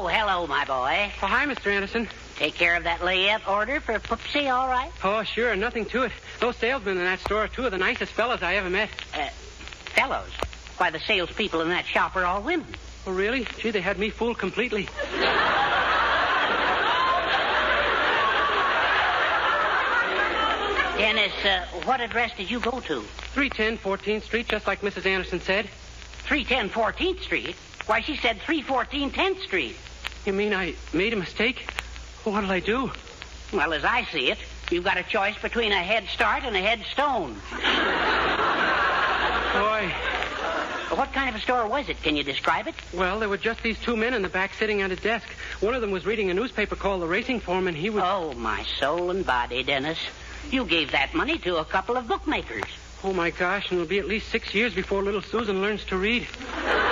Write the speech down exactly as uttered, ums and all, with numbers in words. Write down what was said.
Oh, hello, my boy. Oh, hi, Mister Anderson. Take care of that layup order for Poopsie, all right? Oh, sure, nothing to it. Those salesmen in that store are two of the nicest fellows I ever met. Uh, fellows? Why, the salespeople in that shop are all women. Oh, really? Gee, they had me fooled completely. Dennis, uh, what address did you go to? three ten fourteenth Street, just like Missus Anderson said. three ten fourteenth Street? Why, she said three fourteen tenth Street. You mean I made a mistake? Well, what'll I do? Well, as I see it, you've got a choice between a head start and a headstone. Boy. What kind of a store was it? Can you describe it? Well, there were just these two men in the back sitting at a desk. One of them was reading a newspaper called The Racing Form, and he was... Oh, my soul and body, Dennis. You gave that money to a couple of bookmakers. Oh, my gosh, and it'll be at least six years before little Susan learns to read.